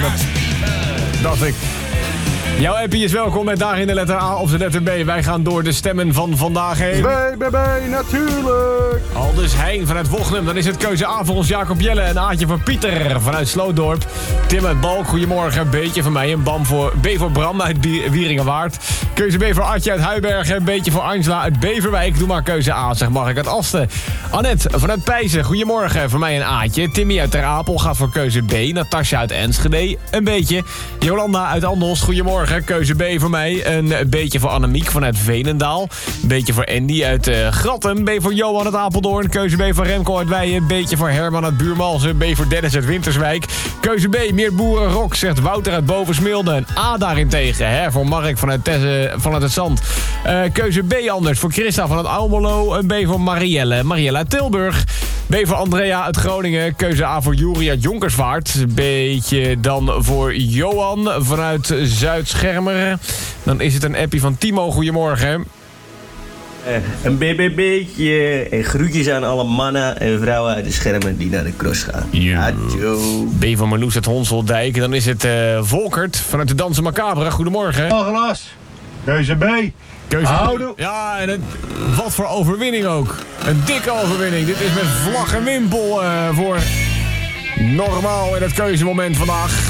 dat dacht ik. Jouw appie is welkom met daarin de letter A of de letter B. Wij gaan door de stemmen van vandaag heen. B, natuurlijk. Aldus Heijn vanuit Wochnum. Dan is het keuze A voor ons Jacob Jelle. Een A'tje voor Pieter vanuit Slootdorp. Tim uit Balk, goedemorgen. Beetje van mij. Een B voor Bram uit Wieringenwaard. Keuze B voor Adje uit Huibergen. Een beetje voor Angela uit Beverwijk. Doe maar keuze A, zeg Mark uit Asten. Annette vanuit Pijzen, goedemorgen. Voor mij een A'tje. Timmy uit Ter Apel gaat voor keuze B. Natasja uit Enschede, een beetje. Jolanda uit Andelst, goedemorgen. Keuze B voor mij. Een beetje voor Annemiek vanuit Veenendaal. Een beetje voor Andy uit Gratten. B voor Johan uit Apeldoorn. Keuze B voor Remco uit Weijen. Een beetje voor Herman uit Buurmalsen. B voor Dennis uit Winterswijk. Keuze B, meer boerenrok, zegt Wouter uit Bovensmilde. Een A daarentegen, hè, voor Mark vanuit het Zand. Keuze B anders voor Christa vanuit Almelo. Een B voor Marielle uit Tilburg. B voor Andrea uit Groningen. Keuze A voor Juri uit Jonkersvaart. Beetje dan voor Johan vanuit Zuid-Schermer. Dan is het een appie van Timo. Goedemorgen. Een BBB'tje en groetjes aan alle mannen en vrouwen uit de Schermen die naar de cross gaan. Ja. Adieu. B van Marloes uit Honseldijk. Dan is het Volkert vanuit de Dansen Macabre. Goedemorgen. Glas. Keuze B. Keuze Houden. Ja, en wat voor overwinning ook. Een dikke overwinning. Dit is met vlag en wimpel voor normaal in het keuzemoment vandaag.